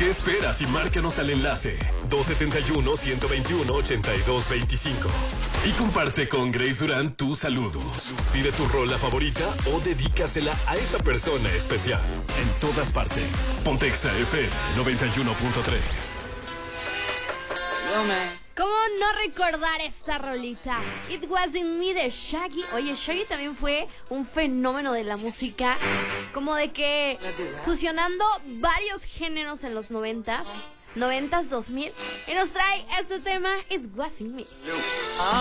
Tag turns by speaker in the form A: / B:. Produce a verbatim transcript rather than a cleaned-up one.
A: ¿Qué esperas y márcanos al enlace dos siete uno, uno dos uno, ocho dos dos cinco y comparte con Grace Durán tus saludos. Pide tu rola favorita o dedícasela a esa persona especial. En todas partes. Ponte Exa F M noventa y uno punto tres.
B: ¿Cómo no recordar esta rolita? It Wasn't Me de Shaggy. Oye, Shaggy también fue un fenómeno de la música, como de que fusionando varios géneros en los noventas, noventas, dos mil, y nos trae este tema, It Wasn't Me.